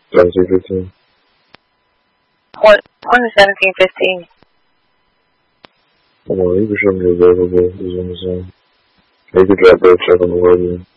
17:15. When is 17:15? Well, you can show me available. He's on the same. You could drop that check on the way.